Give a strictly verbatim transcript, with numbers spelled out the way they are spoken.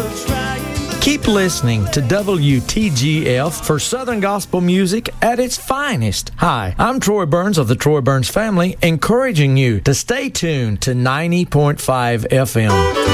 Keep listening to W T G F for Southern gospel music at its finest. Hi, I'm Troy Burns of the Troy Burns family, encouraging you to stay tuned to ninety point five F M.